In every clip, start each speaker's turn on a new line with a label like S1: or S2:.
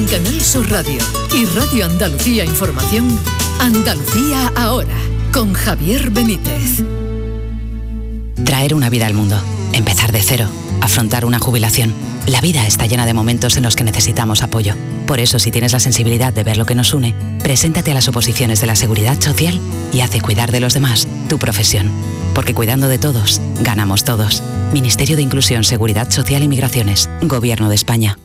S1: En Canal Sur Radio y Radio Andalucía Información, Andalucía Ahora, con Javier Benítez.
S2: Traer una vida al mundo, empezar de cero, afrontar una jubilación. La vida está llena de momentos en los que necesitamos apoyo. Por eso, si tienes la sensibilidad de ver lo que nos une, preséntate a las oposiciones de la Seguridad Social y haz de cuidar de los demás tu profesión. Porque cuidando de todos, ganamos todos. Ministerio de Inclusión, Seguridad Social y Migraciones. Gobierno de España.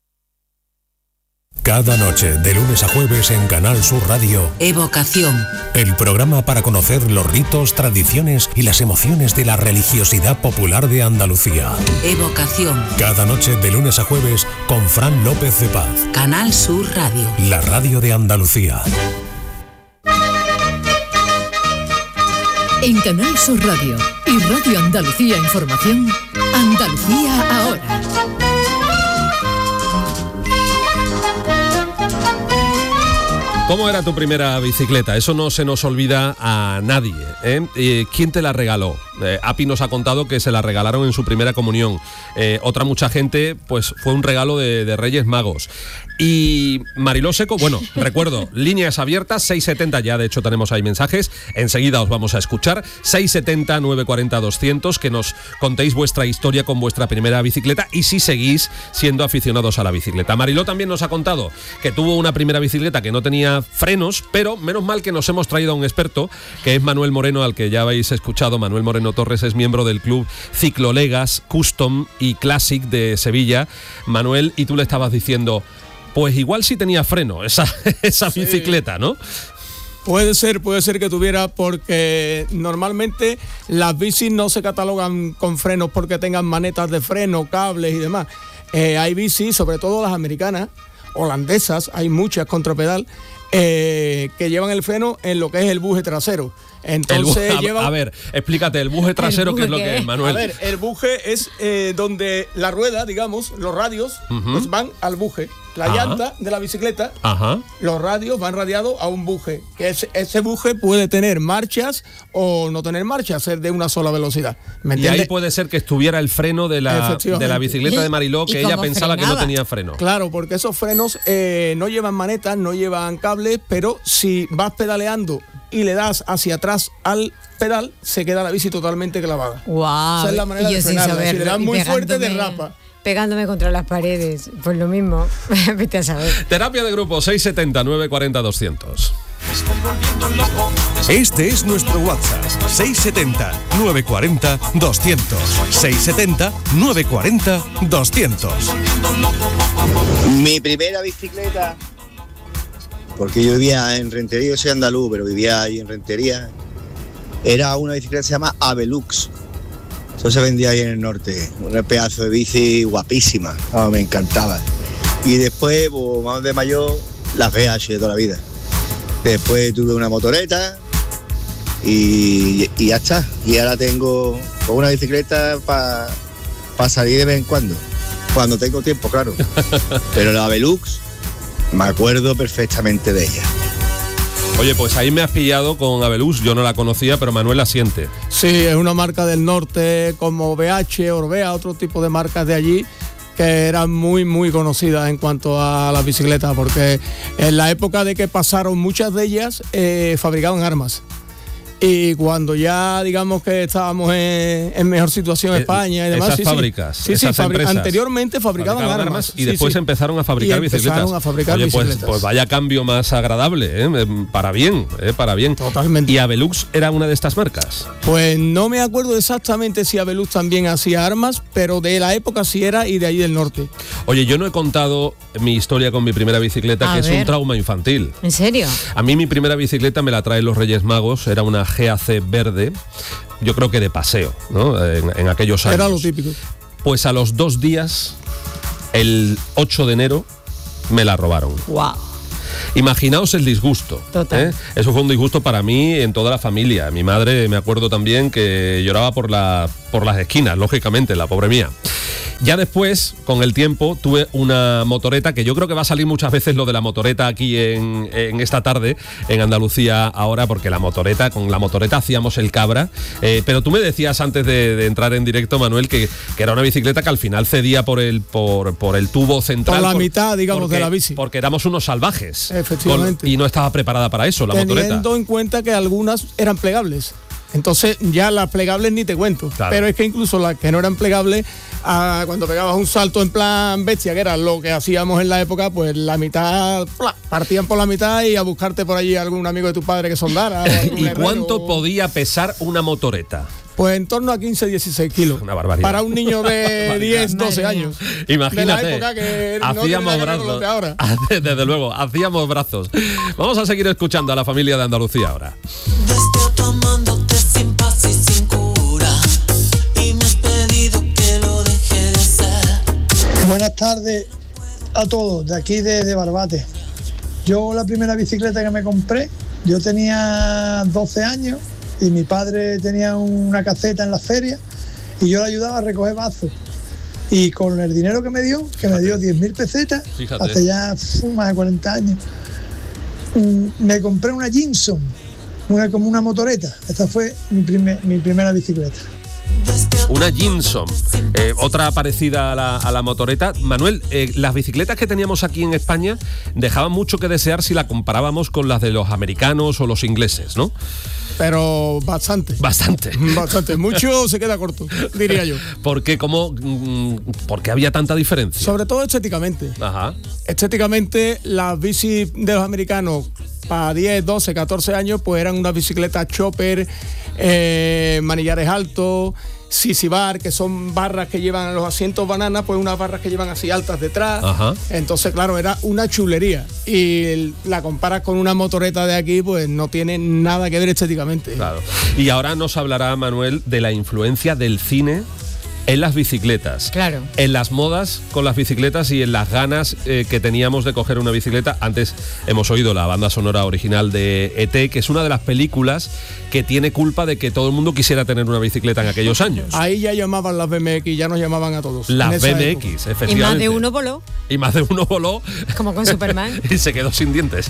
S3: Cada noche, de lunes a jueves en Canal Sur Radio,
S4: Evocación.
S3: El programa para conocer los ritos, tradiciones y las emociones de la religiosidad popular de Andalucía.
S4: Evocación.
S3: Cada noche, de lunes a jueves, con Fran López de Paz.
S4: Canal Sur Radio.
S3: La radio de Andalucía.
S1: En Canal Sur Radio y Radio Andalucía Información, Andalucía Ahora.
S5: ¿Cómo era tu primera bicicleta? Eso no se nos olvida a nadie, ¿eh? ¿Quién te la regaló? Api nos ha contado que se la regalaron en su primera comunión. Otra mucha gente, pues fue un regalo de Reyes Magos. Y Mariló Seco, bueno, recuerdo, líneas abiertas, 670, ya de hecho tenemos ahí mensajes, enseguida os vamos a escuchar, 670-940-200, que nos contéis vuestra historia con vuestra primera bicicleta y si seguís siendo aficionados a la bicicleta. Mariló también nos ha contado que tuvo una primera bicicleta que no tenía frenos, pero menos mal que nos hemos traído a un experto, que es Manuel Moreno, al que ya habéis escuchado. Manuel Moreno Torres es miembro del club Ciclolegas Custom y Classic de Sevilla. Manuel, y tú le estabas diciendo, pues igual sí tenía freno esa bicicleta, ¿no?
S6: Puede ser que tuviera, porque normalmente las bicis no se catalogan con frenos porque tengan manetas de freno, cables y demás. Hay bicis, sobre todo las americanas, holandesas, hay muchas contrapedal, que llevan el freno en lo que es el buje trasero. Entonces
S5: a ver, explícate, el buje trasero, ¿qué es lo que es, Manuel?
S6: A ver, el buje es donde la rueda, digamos, los radios, pues van al buje. La llanta de la bicicleta, los radios van radiados a un buje. Que ese buje puede tener marchas o no tener marchas, ser de una sola velocidad. ¿Me entiendes?
S5: Y ahí puede ser que estuviera el freno de la bicicleta de Mariló, que ella pensaba que no tenía freno.
S6: Claro, porque esos frenos no llevan manetas, no llevan cables, pero si vas pedaleando y le das hacia atrás al pedal, se queda la bici totalmente clavada.
S7: Wow.
S6: Esa es la manera de frenarla. Si le das muy fuerte, derrapa.
S7: Pegándome contra las paredes, pues lo mismo. Vete a saber.
S5: Terapia de grupo, 670-940-200.
S3: Este es nuestro WhatsApp, 670-940-200. 670-940-200.
S8: Mi primera bicicleta, porque yo vivía en Rentería, yo soy andaluz, pero vivía ahí en Rentería, era una bicicleta que se llama Avelux. Eso se vendía ahí en el norte, un pedazo de bici guapísima, me encantaba. Y después, pues, más de mayor, las VH de toda la vida. Después tuve una motoreta y ya está. Y ahora tengo una bicicleta para salir de vez en cuando tengo tiempo, claro. Pero la Velux, me acuerdo perfectamente de ella.
S5: Oye, pues ahí me has pillado con Avelux, yo no la conocía, pero Manuel la siente.
S6: Sí, es una marca del norte como BH, Orbea, otro tipo de marcas de allí que eran muy, muy conocidas en cuanto a las bicicletas, porque en la época de que pasaron muchas de ellas, fabricaban armas. Y cuando ya, digamos que estábamos en mejor situación en España y demás...
S5: Esas fábricas,
S6: esas empresas, anteriormente fabricaban armas.
S5: Y después empezaron a fabricar bicicletas. Oye, pues vaya cambio más agradable, para bien.
S6: Totalmente.
S5: ¿Y Avelux era una de estas marcas?
S6: Pues no me acuerdo exactamente si Avelux también hacía armas, pero de la época sí era, y de ahí del norte.
S5: Oye, yo no he contado mi historia con mi primera bicicleta, que es un trauma infantil.
S7: ¿En serio?
S5: A mí mi primera bicicleta me la traen los Reyes Magos, era una GAC verde, yo creo que de paseo, ¿no? En aquellos años.
S6: Era lo típico.
S5: Pues a los 2 días, el 8 de enero, me la robaron.
S7: ¡Wow!
S5: Imaginaos el disgusto.
S7: Total.
S5: Eso fue un disgusto para mí, en toda la familia. Mi madre, me acuerdo también que lloraba por las esquinas, lógicamente, la pobre mía. Ya después, con el tiempo, tuve una motoreta, que yo creo que va a salir muchas veces lo de la motoreta aquí en esta tarde, en Andalucía ahora, porque con la motoreta hacíamos el cabra. Pero tú me decías antes de entrar en directo, Manuel, que era una bicicleta que al final cedía por el tubo central.
S6: Por la mitad, digamos, de la bici.
S5: Porque éramos unos salvajes.
S6: Efectivamente.
S5: Y no estaba preparada para eso, la motoreta.
S6: Teniendo en cuenta que algunas eran plegables. Entonces ya las plegables ni te cuento.
S5: Claro.
S6: Pero es que incluso las que no eran plegables, cuando pegabas un salto en plan bestia, que era lo que hacíamos en la época, pues la mitad, partían por la mitad y a buscarte por allí algún amigo de tu padre que soldara.
S5: ¿Y cuánto podía pesar una motoreta?
S6: Pues en torno a 15-16 kilos.
S5: Una barbaridad.
S6: Para un niño de 10-12 años.
S5: Imagínate.
S6: De la época que
S5: hacíamos
S6: no
S5: brazos.
S6: De ahora.
S5: Desde luego, hacíamos brazos. Vamos a seguir escuchando a la familia de Andalucía ahora.
S9: Buenas tardes a todos, de aquí de Barbate. Yo la primera bicicleta que me compré, yo tenía 12 años y mi padre tenía una caseta en la feria y yo le ayudaba a recoger bazos. Y con el dinero que me dio 10.000 pesetas,
S5: Fíjate.
S9: hace ya más de 40 años, me compré una Jinson, como una motoreta. Esta fue mi primera bicicleta.
S5: Una Jinson, otra parecida a la motoreta. Manuel, las bicicletas que teníamos aquí en España dejaban mucho que desear si la comparábamos con las de los americanos o los ingleses, ¿no?
S6: Pero bastante. Mucho se queda corto, diría yo.
S5: ¿Por qué? ¿Por qué había tanta diferencia?
S6: Sobre todo estéticamente.
S5: Ajá.
S6: Estéticamente, las bicis de los americanos para 10, 12, 14 años, pues eran unas bicicletas chopper, manillares altos, sisibar, que son barras que llevan los asientos bananas, pues unas barras que llevan así altas detrás.
S5: Ajá.
S6: Entonces, claro, era una chulería. Y la comparas con una motoreta de aquí, pues no tiene nada que ver estéticamente.
S5: Claro. Y ahora nos hablará, Manuel, de la influencia del cine en las bicicletas.
S7: Claro.
S5: En las modas con las bicicletas y en las ganas que teníamos de coger una bicicleta. Antes hemos oído la banda sonora original de E.T., que es una de las películas que tiene culpa de que todo el mundo quisiera tener una bicicleta en aquellos años.
S6: Ahí ya llamaban las BMX, ya nos llamaban a todos.
S5: Las BMX,
S6: época.
S5: efectivamente.
S7: Y más de uno voló.
S5: Y más de uno voló.
S7: Como con Superman.
S5: Y se quedó sin dientes.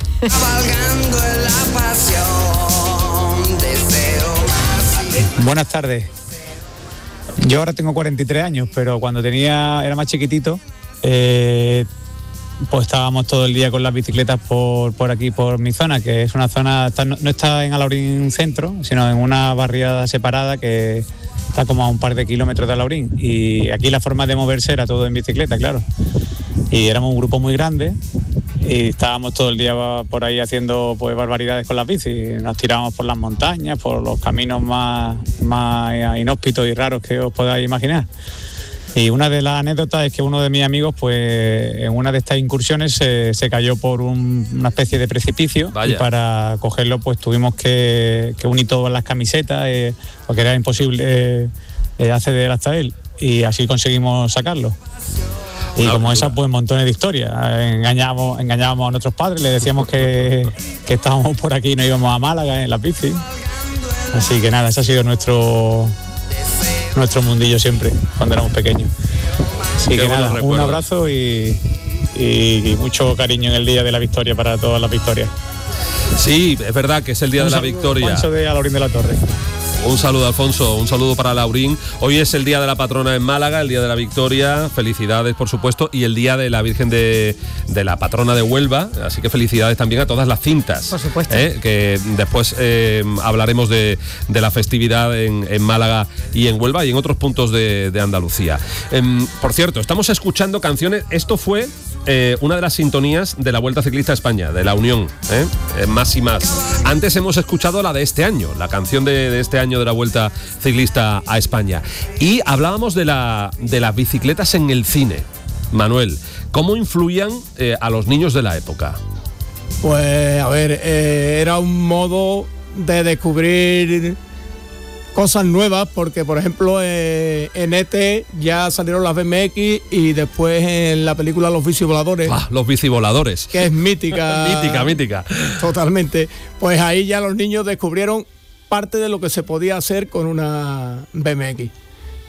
S10: Buenas tardes. Yo ahora tengo 43 años, pero cuando era más chiquitito, pues estábamos todo el día con las bicicletas por aquí, por mi zona, que es una zona, no está en Alaurín centro, sino en una barriada separada que está como a un par de kilómetros de Alaurín. Y aquí la forma de moverse era todo en bicicleta, claro. Y éramos un grupo muy grande y estábamos todo el día por ahí haciendo pues barbaridades con las bicis. Nos tirábamos por las montañas, por los caminos más inhóspitos y raros que os podáis imaginar. Y una de las anécdotas es que uno de mis amigos, pues en una de estas incursiones se cayó por una especie de precipicio.
S5: Vaya.
S10: Y para cogerlo pues tuvimos que unir todas las camisetas porque era imposible acceder hasta él, y así conseguimos sacarlo. Y como esa, pues montones de historias. Engañábamos a nuestros padres, les decíamos que estábamos por aquí y nos íbamos a Málaga en la bici. Así que nada, ese ha sido nuestro mundillo siempre, cuando éramos pequeños. Así que nada, un abrazo y mucho cariño en el Día de la Victoria para todas las victorias.
S5: Sí, es verdad que es el Día de la Victoria.
S10: Alfonso de Alaurín de la Torre.
S5: Un saludo, Alfonso, un saludo para Laurín. Hoy es el Día de la Patrona en Málaga, el Día de la Victoria, felicidades por supuesto, y el Día de la Virgen de la Patrona de Huelva, así que felicidades también a todas las cintas.
S7: Por supuesto.
S5: Que después hablaremos de la festividad en Málaga y en Huelva y en otros puntos de Andalucía. Por cierto, estamos escuchando canciones, esto fue una de las sintonías de la Vuelta Ciclista a España, de la Unión, Más y Más. Antes hemos escuchado la de este año, la canción de este año de la Vuelta Ciclista a España. Y hablábamos de las bicicletas en el cine. Manuel, ¿cómo influían a los niños de la época?
S6: Pues, a ver, era un modo de descubrir cosas nuevas, porque por ejemplo en E.T. ya salieron las BMX y después en la película Los Bicivoladores.
S5: Los Bicivoladores.
S6: Que es mítica.
S5: mítica.
S6: Totalmente. Pues ahí ya los niños descubrieron parte de lo que se podía hacer con una BMX.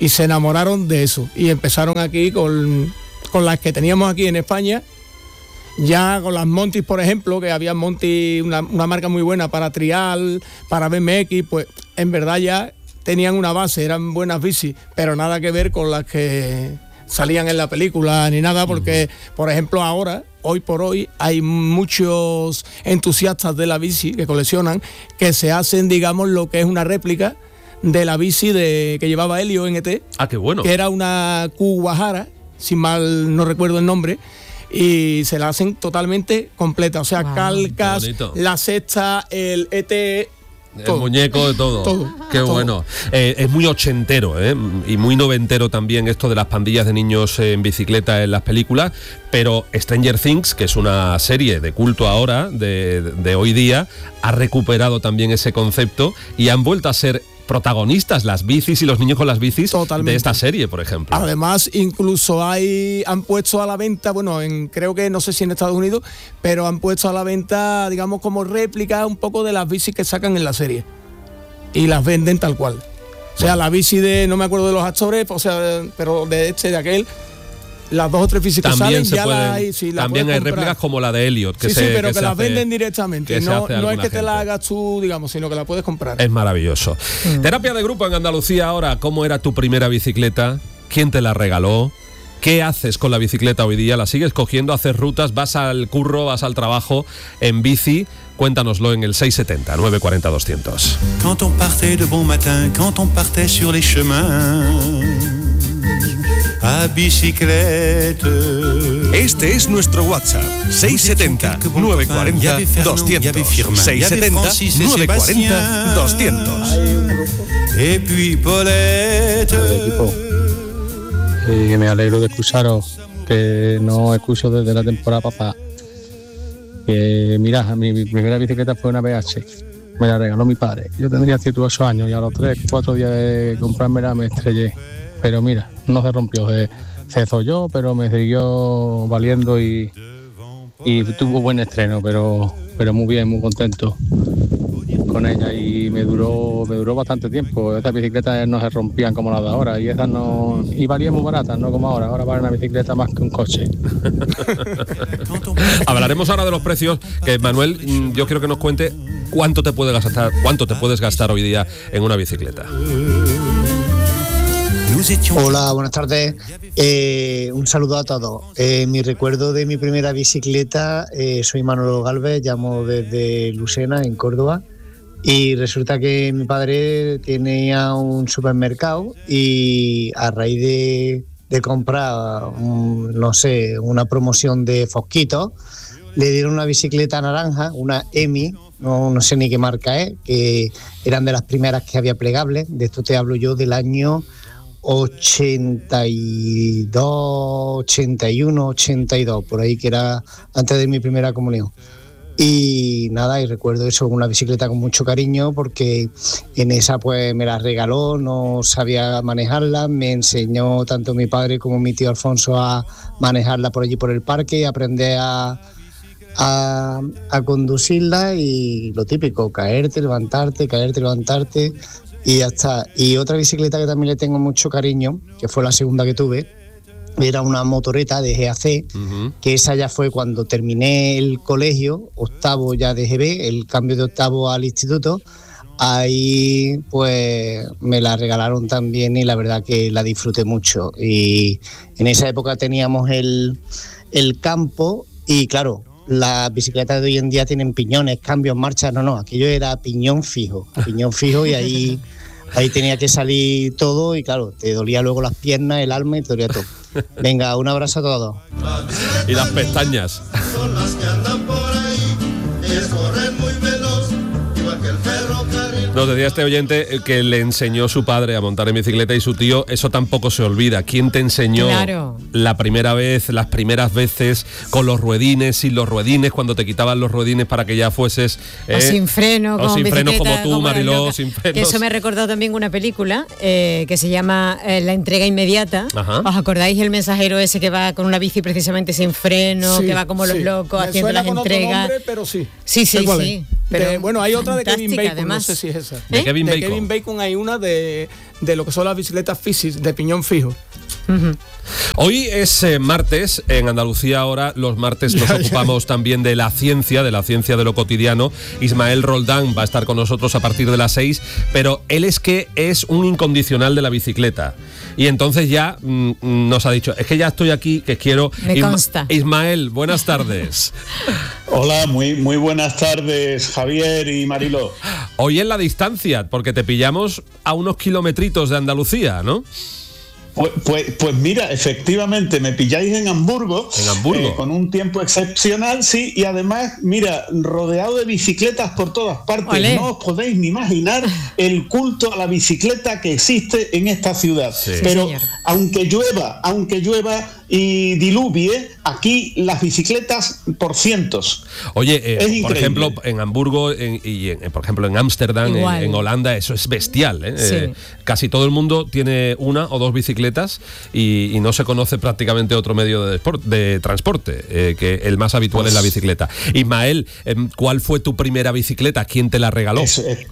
S6: y se enamoraron de eso y empezaron aquí con las que teníamos aquí en España, ya con las Montis, por ejemplo, que había Monty, una marca muy buena para trial, para BMX, pues en verdad ya tenían una base, eran buenas bicis, pero nada que ver con las que salían en la película ni nada, porque por ejemplo ahora, hoy por hoy, hay muchos entusiastas de la bici que coleccionan, que se hacen, digamos, lo que es una réplica de la bici que llevaba Helio en ET.
S5: Ah, qué bueno.
S6: Que era una Q Guajara, si mal no recuerdo el nombre, y se la hacen totalmente completa, o sea, calcas, la cesta, el ET...
S5: Todo. El muñeco de todo. Qué todo. Bueno. Es muy ochentero, y muy noventero también esto de las pandillas de niños en bicicleta en las películas, pero Stranger Things, que es una serie de culto ahora, de hoy día, ha recuperado también ese concepto y han vuelto a ser protagonistas las bicis y los niños con las bicis. Totalmente. De esta serie, por ejemplo.
S6: Además, incluso han puesto a la venta, bueno, creo que no sé si en Estados Unidos, pero han puesto a la venta, digamos, como réplica un poco de las bicis que sacan en la serie y las venden tal cual. O sea, la bici no me acuerdo de los actores, o sea, pero de aquel, las 2 o 3 bicis que salen ya
S5: también hay réplicas como la de Elliot,
S6: que pero que las venden directamente, no es que te la hagas tú, digamos, sino que la puedes comprar.
S5: Es maravilloso. Terapia de grupo en Andalucía ahora. ¿Cómo era tu primera bicicleta? ¿Quién te la regaló? ¿Qué haces con la bicicleta hoy día? ¿La sigues cogiendo? ¿Haces rutas? ¿Vas al curro? ¿Vas al trabajo en bici? Cuéntanoslo en el 670 940 200.
S11: Quand on partait de bon matin, quand on partait sur les chemins a bicicleta.
S3: Este es nuestro WhatsApp, 670 940 200. 670 940 200.
S11: Et puis Paulette.
S12: Me alegro de escucharos, que no escucho desde la temporada pasada. Mira, mi primera bicicleta fue una BH. Me la regaló mi padre. Yo tendría 7 u 8 años y a los 3-4 días de comprármela me estrellé. Pero mira, no se rompió, se zolló, pero me siguió valiendo y tuvo buen estreno, pero muy bien, muy contento con ella y me duró bastante tiempo. Esas bicicletas no se rompían como las de ahora y esas no, y valían muy baratas, no como ahora vale una bicicleta más que un coche.
S5: Hablaremos ahora de los precios, que Manuel, yo quiero que nos cuente cuánto te puedes gastar hoy día en una bicicleta.
S13: Hola, buenas tardes. Un saludo a todos. Mi recuerdo de mi primera bicicleta, soy Manolo Galvez, llamo desde Lucena, en Córdoba, y resulta que mi padre tenía un supermercado y a raíz de comprar, una promoción de Fosquitos, le dieron una bicicleta naranja, una EMI, no sé ni qué marca es, que eran de las primeras que había plegables. De esto te hablo yo del año 82, 81, 82, por ahí, que era antes de mi primera comunión. Y nada, y recuerdo eso, una bicicleta con mucho cariño, porque en esa pues me la regaló, no sabía manejarla, me enseñó tanto mi padre como mi tío Alfonso a manejarla por allí por el parque y aprender a conducirla, y lo típico, caerte, levantarte y ya está. Y otra bicicleta que también le tengo mucho cariño, que fue la segunda que tuve, era una motoreta de GAC, que esa ya fue cuando terminé el colegio, octavo ya de GB, el cambio de octavo al instituto. Ahí pues me la regalaron también y la verdad que la disfruté mucho. Y en esa época teníamos el campo y claro, las bicicletas de hoy en día tienen piñones, cambios, marchas, no, aquello era piñón fijo y ahí tenía que salir todo y claro, te dolía luego las piernas, el alma y te dolía todo. Venga, un abrazo a todos.
S5: Y las pestañas.
S11: Son las que andan por ahí, ellas corren muy veloz, igual que el ferrocarril.
S5: Nos decía este oyente que le enseñó su padre a montar en bicicleta y su tío, eso tampoco se olvida. ¿Quién te enseñó la primera vez, las primeras veces, con los ruedines, sin los ruedines, cuando te quitaban los ruedines para que ya fueses...
S7: o sin freno,
S5: o sin frenos como tú, Mariló, sin frenos.
S7: Que eso me ha recordado también una película que se llama La entrega inmediata. Ajá. ¿Os acordáis el mensajero ese que va con una bici precisamente sin freno, que va como los locos haciendo las entregas?
S6: Nombre, pero sí.
S7: Sí. Pero
S6: bueno, hay otra de Kevin Bacon,
S7: además.
S6: no sé si es esa.
S5: ¿De Kevin Bacon?
S6: De Kevin Bacon hay una de de lo que son las bicicletas Physics de piñón fijo.
S5: Hoy es martes, en Andalucía ahora los martes nos ocupamos también de la ciencia de lo cotidiano. Ismael Roldán va a estar con nosotros a partir de las 6, pero él es un incondicional de la bicicleta. Y entonces ya nos ha dicho, es que ya estoy aquí, que quiero...
S7: Me consta.
S5: Ismael, buenas tardes.
S14: Hola, muy buenas tardes, Javier y Mariló.
S5: Hoy en la distancia, porque te pillamos a unos kilometritos de Andalucía, ¿no?
S14: Pues mira, efectivamente, me pilláis en Hamburgo.
S5: En Hamburgo.
S14: Con un tiempo excepcional, sí, y además, mira, rodeado de bicicletas por todas partes.
S7: Olé.
S14: No os podéis ni imaginar el culto a la bicicleta que existe en esta ciudad.
S5: Sí.
S14: Pero
S7: Sí,
S14: aunque llueva y diluvie, aquí las bicicletas por cientos.
S5: Oye,
S14: Es
S5: por
S14: increíble.
S5: ejemplo, en Hamburgo por ejemplo en Ámsterdam,
S7: Igual.
S5: en Holanda, eso es bestial.
S7: Sí.
S5: Casi todo el mundo tiene una o dos bicicletas y no se conoce prácticamente otro medio de transporte, que el más habitual es la bicicleta. Ismael, ¿cuál fue tu primera bicicleta? ¿Quién te la regaló?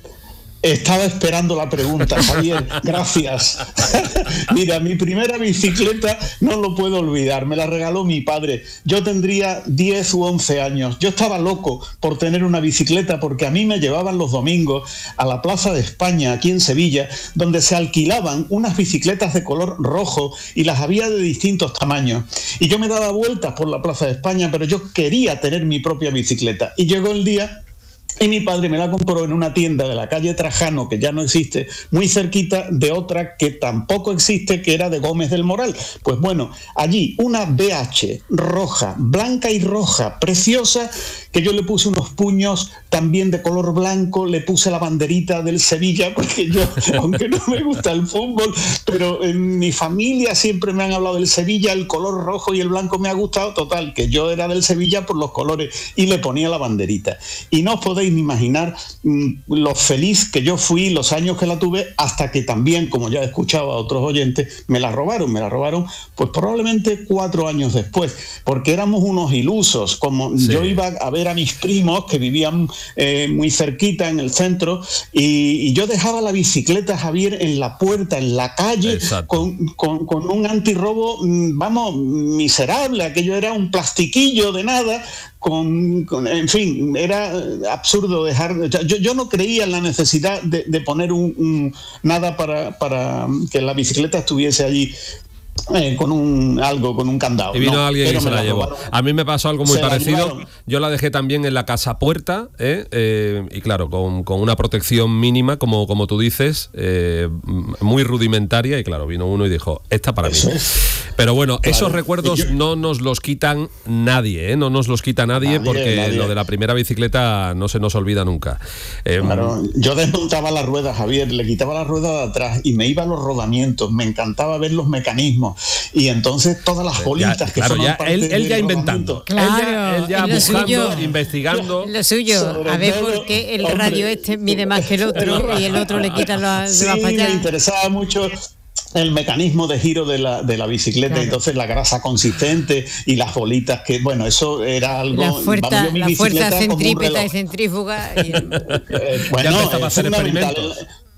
S14: Estaba esperando la pregunta, Javier, gracias. Mira, mi primera bicicleta no lo puedo olvidar, me la regaló mi padre. Yo tendría 10 u 11 años. Yo estaba loco por tener una bicicleta porque a mí me llevaban los domingos a la Plaza de España, aquí en Sevilla, donde se alquilaban unas bicicletas de color rojo y las había de distintos tamaños. Y yo me daba vueltas por la Plaza de España, pero yo quería tener mi propia bicicleta. Y llegó el día... y mi padre me la compró en una tienda de la calle Trajano, que ya no existe, muy cerquita de otra que tampoco existe, que era de Gómez del Moral. Pues bueno, allí una BH roja, blanca y roja, preciosa, que yo le puse unos puños también de color blanco, le puse la banderita del Sevilla, porque yo, aunque no me gusta el fútbol, pero en mi familia siempre me han hablado del Sevilla, el color rojo y el blanco me ha gustado, total, que yo era del Sevilla por los colores, y le ponía la banderita. Y no os podéis ni imaginar lo feliz que yo fui los años que la tuve, hasta que también, como ya he escuchado a otros oyentes, me la robaron pues probablemente 4 años después, porque éramos unos ilusos, como sí. Yo iba a ver a mis primos que vivían muy cerquita en el centro, y yo dejaba la bicicleta, Javier, en la puerta, en la calle, con un antirrobo, vamos, miserable. Aquello era un plastiquillo de nada, en fin, era absurdo dejar. Yo no creía en la necesidad de poner nada para que la bicicleta estuviese allí. Con un candado.
S5: Y vino alguien y se la llevó. A mí me pasó algo muy parecido. Yo la dejé también en la casa puerta, y claro, con una protección mínima, como tú dices, muy rudimentaria, y claro, vino uno y dijo, esta para mí. Pero bueno, claro, esos recuerdos no nos los quitan nadie, no nos los quita nadie, porque lo de la primera bicicleta no se nos olvida nunca.
S14: Claro, yo desmontaba la rueda, Javier, le quitaba la rueda de atrás y me iba a los rodamientos, me encantaba ver los mecanismos. Y entonces todas las bolitas que forman parte
S5: él ya inventando,
S7: claro,
S5: él ya buscando, investigando.
S7: Lo suyo, a ver por qué el radio mide más que el otro y el otro le quita
S14: sí, me interesaba mucho el mecanismo de giro de la bicicleta, claro. Entonces la grasa consistente y las bolitas, que bueno, eso era algo...
S7: La fuerza centrípeta y centrífuga.
S14: Bueno, empezaba a hacer experimentos.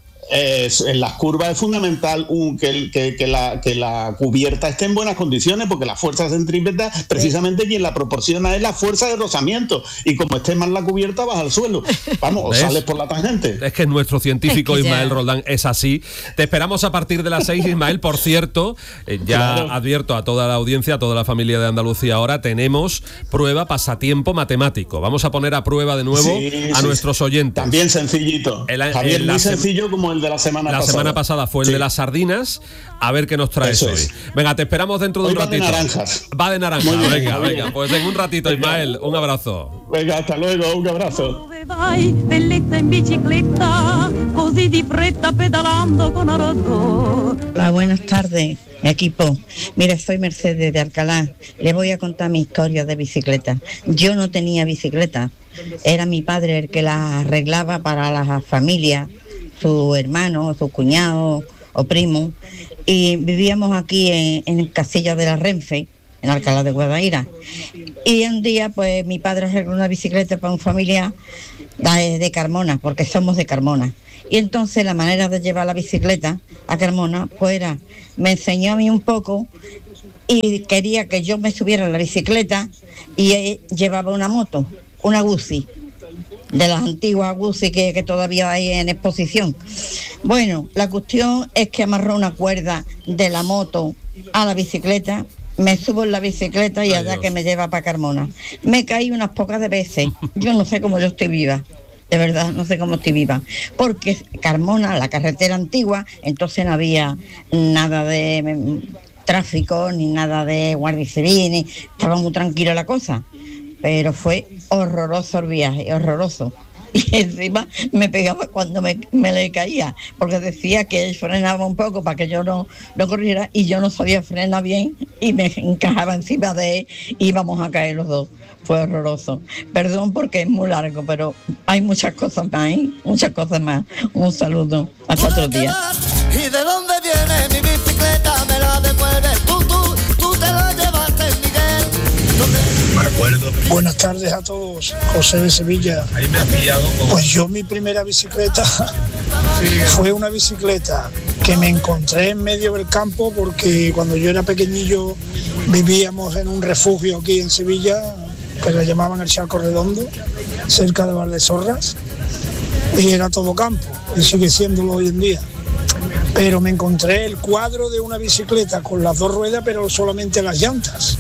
S14: En las curvas es fundamental que la cubierta esté en buenas condiciones, porque la fuerza centrípeta, precisamente quien la proporciona es la fuerza de rozamiento, y como esté mal la cubierta vas al suelo, vamos, o sales por la tangente.
S5: Es que nuestro científico Ismael Roldán es así. Te esperamos a partir de las 6, Ismael. Por cierto, ya advierto a toda la audiencia, a toda la familia de Andalucía, ahora tenemos prueba pasatiempo matemático. Vamos a poner a prueba de nuevo a nuestros oyentes.
S14: También sencillito, Javier, muy sencillo como el de la semana pasada.
S5: La semana pasada fue el de las sardinas. A ver qué nos traes hoy. Venga, te esperamos dentro de un ratito.
S14: Va de naranjas.
S5: Va de naranjas. Venga. Pues en un ratito, Ismael. Un abrazo.
S14: Venga, hasta luego. Un abrazo.
S15: Hola, buenas tardes, equipo. Mire, soy Mercedes de Alcalá. Les voy a contar mi historia de bicicleta. Yo no tenía bicicleta. Era mi padre el que la arreglaba para las familias, su hermano, su cuñado o primo, y vivíamos aquí en el Castillo de la Renfe, en Alcalá de Guadaira. Y un día, pues mi padre arregló una bicicleta para un familiar de Carmona, porque somos de Carmona. Y entonces la manera de llevar la bicicleta a Carmona, pues me enseñó a mí un poco y quería que yo me subiera en la bicicleta y él llevaba una moto, una Guzzi, de las antiguas Guzzi que todavía hay en exposición. Bueno, la cuestión es que amarró una cuerda de la moto a la bicicleta, me subo en la bicicleta y allá que me lleva para Carmona. Me caí unas pocas de veces, yo no sé cómo yo estoy viva. De verdad, no sé cómo estoy viva. Porque Carmona, la carretera antigua, entonces no había nada de tráfico, ni nada de guardia civil, ni estaba muy tranquila la cosa. Pero fue horroroso el viaje, horroroso. Y encima me pegaba cuando me le caía, porque decía que él frenaba un poco para que yo no corriera, y yo no sabía frenar bien y me encajaba encima de él y íbamos a caer los dos. Fue horroroso. Perdón porque es muy largo, pero hay muchas cosas más, ¿eh? Muchas cosas más. Un saludo. Hasta otro día.
S16: ¿Y de dónde viene mi bicicleta? Me la devuelves tú te la llevaste, Miguel.
S9: Me acuerdo. Buenas tardes a todos. José de Sevilla. Ahí me ha pillado. Pues yo mi primera bicicleta fue una bicicleta que me encontré en medio del campo, porque cuando yo era pequeñillo vivíamos en un refugio aquí en Sevilla que le llamaban el Charco Redondo, cerca de Valdesorras, y era todo campo, y sigue siéndolo hoy en día. Pero me encontré el cuadro de una bicicleta con las dos ruedas, pero solamente las llantas,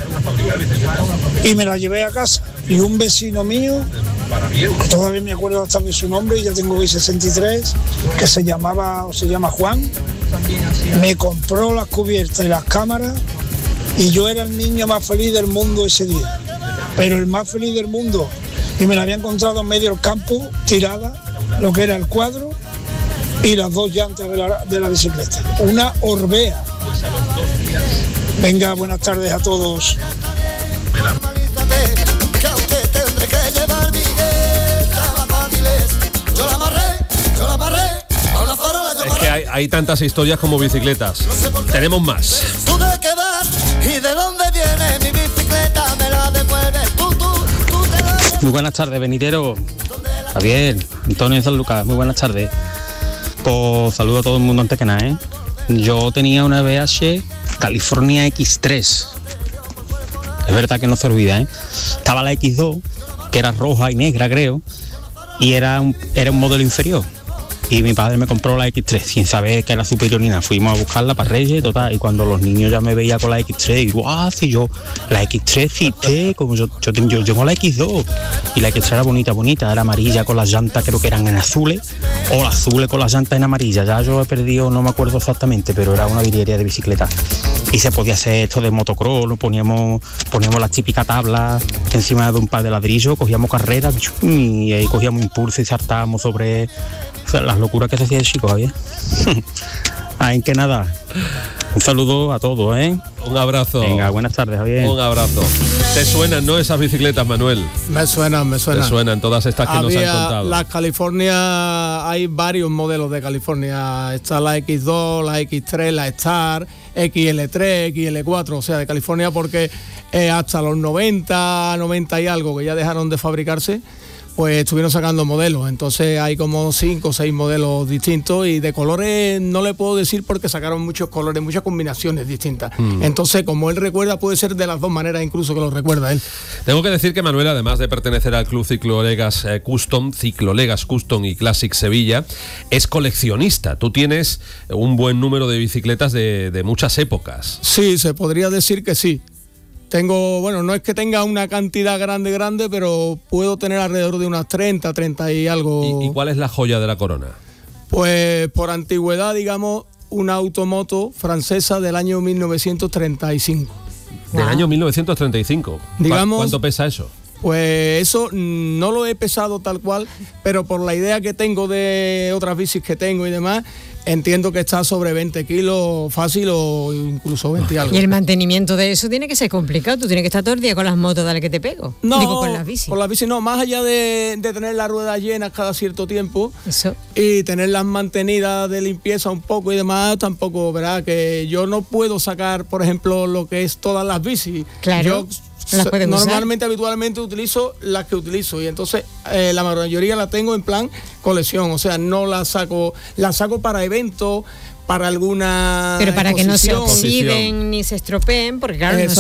S9: y me la llevé a casa. Y un vecino mío, todavía me acuerdo hasta de su nombre, y ya tengo hoy 63, que se llama Juan, me compró las cubiertas y las cámaras, y yo era el niño más feliz del mundo ese día, pero el más feliz del mundo, y me la había encontrado en medio del campo, tirada, lo que era el cuadro y las dos llantas de la bicicleta, una Orbea. Venga, buenas tardes a todos.
S5: Es que hay tantas historias como bicicletas. Tenemos más.
S16: ¿Tú de qué vas? ¿Y de dónde viene mi bicicleta? Me la devuelves tú te la llevas.
S17: Muy buenas tardes, Benitero. Javier, Antonio de San Lucas, muy buenas tardes. Pues saludo a todo el mundo antes que nada, ¿eh? Yo tenía una BH California X3. Es verdad que no se olvida, ¿eh? Estaba la X2, que era roja y negra, creo, y era un modelo inferior. Y mi padre me compró la X3 sin saber que era superiorina. Fuimos a buscarla para Reyes, total, y cuando los niños ya me veían con la X3, y guau, si yo la X3 cité, como yo tengo la X2, y la X3 era bonita, era amarilla con las llantas, creo que eran en azules, o azules con las llantas en amarilla. Ya yo he perdido, no me acuerdo exactamente, pero era una virguería de bicicleta. Y se podía hacer esto de motocross, poníamos las típicas tablas encima de un par de ladrillos, cogíamos carreras y ahí cogíamos impulso y saltábamos sobre las locuras que se hacía de chico, Javier. Ay, que nada. Un saludo a todos, ¿eh?
S5: Un abrazo.
S17: Venga, buenas tardes, Javier.
S5: Un abrazo. ¿Te suenan, no, esas bicicletas, Manuel?
S6: Me suenan.
S5: Te suenan todas estas que nos han contado.
S6: Las California, hay varios modelos de California. Está la X2, la X3, la Star, XL3, XL4, o sea, de California, porque hasta los 90 y algo, que ya dejaron de fabricarse, pues estuvieron sacando modelos. Entonces hay como 5 o 6 modelos distintos, y de colores no le puedo decir porque sacaron muchos colores, muchas combinaciones distintas. Entonces, como él recuerda, puede ser de las dos maneras incluso que lo recuerda él.
S5: Tengo que decir que Manuel, además de pertenecer al Club Ciclolegas Custom y Classic Sevilla, es coleccionista. Tú tienes un buen número de bicicletas de muchas épocas.
S6: Sí, se podría decir que sí. Tengo, bueno, no es que tenga una cantidad grande, pero puedo tener alrededor de unas 30 y algo.
S5: ¿Y cuál es la joya de la corona?
S6: Pues por antigüedad, digamos, una automoto francesa del año 1935.
S5: ¿Del año 1935?
S6: Digamos,
S5: ¿Cuánto pesa eso?
S6: Pues eso no lo he pesado tal cual, pero por la idea que tengo de otras bicis que tengo y demás, entiendo que está sobre 20 kilos fácil o incluso 20 algo.
S7: Y el mantenimiento de eso tiene que ser complicado. Tú tienes que estar todo el día con las motos, dale que te pego.
S6: No,
S7: digo, con las bicis.
S6: Con las bicis no, más allá de tener las ruedas llenas cada cierto tiempo y tenerlas mantenidas de limpieza un poco y demás, tampoco, ¿verdad? Que yo no puedo sacar, por ejemplo, lo que es todas las bicis.
S7: Claro.
S6: Normalmente, habitualmente utilizo las que utilizo y entonces la mayoría la tengo en plan colección, o sea, no la saco para eventos, para alguna
S7: pero para
S6: exposición.
S7: que no se oxiden ni se estropeen, porque claro, no